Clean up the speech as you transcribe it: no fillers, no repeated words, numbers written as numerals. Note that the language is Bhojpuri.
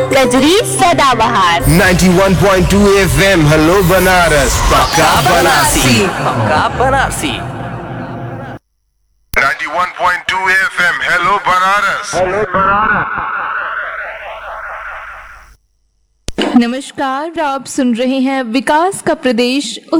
गजरी सदाबहार। 91.2 FM हेलो बनारस पक्का बनारसी। पक्का बनारसी। 91.2 FM hello Banaras. नमस्कार, आप सुन रहे हैं विकास का प्रदेश